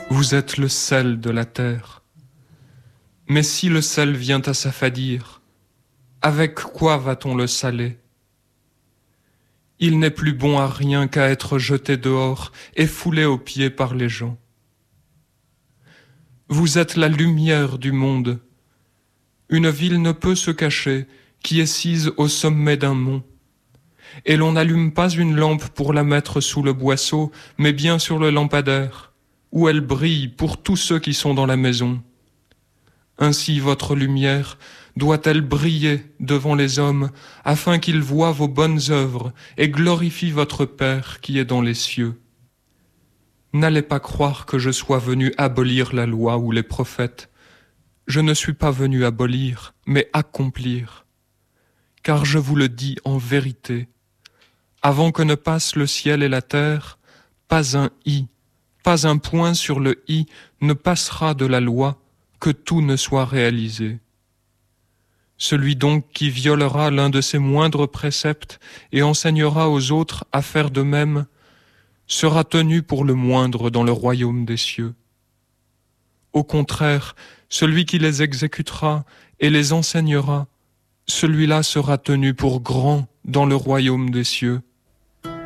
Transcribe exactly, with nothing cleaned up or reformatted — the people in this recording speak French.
Vous êtes le sel de la terre. Mais si le sel vient à s'affadir, avec quoi va-t-on le saler? Il n'est plus bon à rien qu'à être jeté dehors et foulé aux pieds par les gens. Vous êtes la lumière du monde. Une ville ne peut se cacher qui est sise au sommet d'un mont. Et l'on n'allume pas une lampe pour la mettre sous le boisseau, mais bien sur le lampadaire, où elle brille pour tous ceux qui sont dans la maison. Ainsi votre lumière doit-elle briller devant les hommes, afin qu'ils voient vos bonnes œuvres et glorifient votre Père qui est dans les cieux. N'allez pas croire que je sois venu abolir la loi ou les prophètes. Je ne suis pas venu abolir, mais accomplir. Car je vous le dis en vérité, avant que ne passent le ciel et la terre, pas un i, pas un point sur le i ne passera de la loi, que tout ne soit réalisé. Celui donc qui violera l'un de ses moindres préceptes et enseignera aux autres à faire de même, sera tenu pour le moindre dans le royaume des cieux. Au contraire, celui qui les exécutera et les enseignera, celui-là sera tenu pour grand dans le royaume des cieux.